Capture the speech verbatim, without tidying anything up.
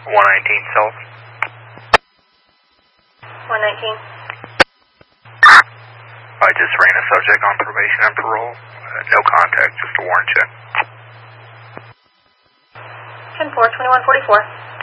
one nineteen South. one nineteen. I just ran a subject on probation and parole. Uh, no contact, just a warrant check. ten four, twenty-one forty-four.